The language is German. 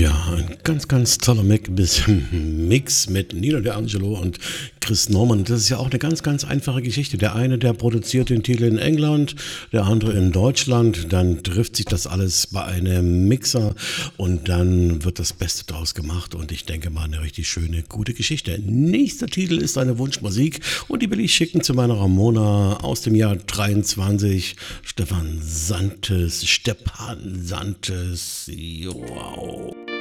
Ja, ein ganz, ganz toller Mix mit Nino D'Angelo und Chris Norman. Das ist ja auch eine ganz, ganz einfache Geschichte. Der eine, der produziert den Titel in England, der andere in Deutschland. Dann trifft sich das alles bei einem Mixer und dann wird das Beste draus gemacht. Und ich denke mal, eine richtig schöne, gute Geschichte. Nächster Titel ist eine Wunschmusik und die will ich schicken zu meiner Ramona aus dem Jahr 23. Stepan Santes. Wow.